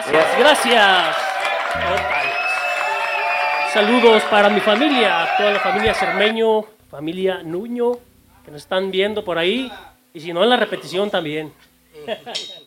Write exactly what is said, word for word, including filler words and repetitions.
Gracias, gracias. Saludos para mi familia, toda la familia Cermeño, familia Nuño, que nos están viendo por ahí, y si no en la repetición también.